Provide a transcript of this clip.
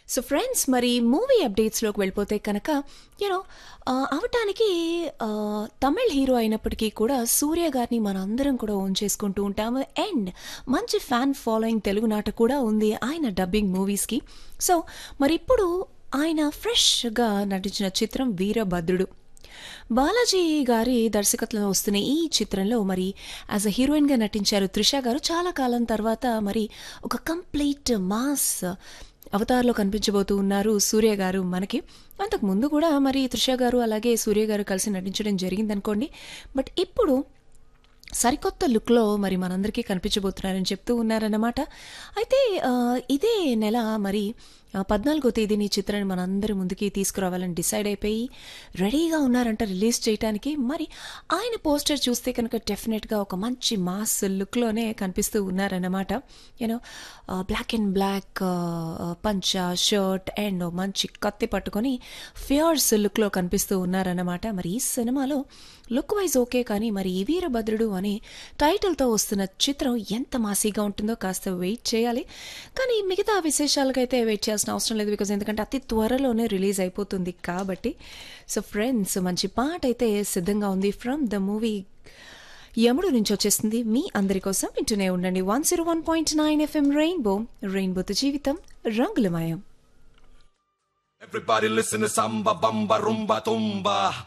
So friends మరి movie అప్డేట్స్లోకి వెళ్ళిపోతే కనుక యూనో అవటానికి తమిళ్ హీరో అయినప్పటికీ కూడా సూర్య గారిని మనందరం కూడా ఓన్ చేసుకుంటూ ఉంటాము అండ్ మంచి ఫ్యాన్ ఫాలోయింగ్ తెలుగు నాట కూడా ఉంది ఆయన డబ్బింగ్ మూవీస్కి. సో మరి ఇప్పుడు ఆయన ఫ్రెష్గా నటించిన చిత్రం వీరభద్రుడు. బాలాజీ గారి దర్శకత్వంలో వస్తున్న ఈ చిత్రంలో మరి యాజ్ అ హీరోయిన్గా నటించారు త్రిష గారు. చాలా కాలం తర్వాత మరి ఒక కంప్లీట్ మాస్ అవతార్లో కనిపించబోతూ ఉన్నారు సూర్య గారు మనకి. అంతకు ముందు కూడా మరి త్రిష గారు అలాగే సూర్య గారు కలిసి నటించడం జరిగిందనుకోండి. బట్ ఇప్పుడు సరికొత్త లుక్లో మరి మనందరికీ కనిపించబోతున్నారని చెప్తూ ఉన్నారన్నమాట. అయితే ఇదే నెల మరి 14వ తేదీని ఈ చిత్రాన్ని మనందరి ముందుకి తీసుకురావాలని డిసైడ్ అయిపోయి రెడీగా ఉన్నారంట రిలీజ్ చేయడానికి. మరి ఆయన పోస్టర్ చూస్తే కనుక డెఫినెట్గా ఒక మంచి మాస్ లుక్లోనే కనిపిస్తూ ఉన్నారన్నమాట. యూనో బ్లాక్ అండ్ బ్లాక్ పంచ షర్ట్ అండ్ మంచి కత్తి పట్టుకొని ఫియర్స్ లుక్లో కనిపిస్తూ ఉన్నారన్నమాట. మరి ఈ సినిమాలో లుక్ వైజ్ ఓకే, కానీ మరి ఈ వీరభద్రుడు అనే టైటిల్తో వస్తున్న చిత్రం ఎంత మాసీగా ఉంటుందో కాస్త వెయిట్ చేయాలి. కానీ మిగతా విశేషాలకైతే వెయిట్ చేయాల్సిన అవసరం లేదు, బికాజ్ ఎందుకంటే అతి త్వరలోనే రిలీజ్ అయిపోతుంది కాబట్టి. సో ఫ్రెండ్స్ మంచి పాట అయితే సిద్ధంగా ఉంది ఫ్రమ్ ద మూవీ యముడు నుంచి వచ్చేస్తుంది మీ అందరి కోసం. వింటూనే ఉండండి 101.9 FM రెయిన్బో, రెయిన్బోతో జీవితం రంగులమయం. Everybody listen to samba, bamba, rumba, tumba.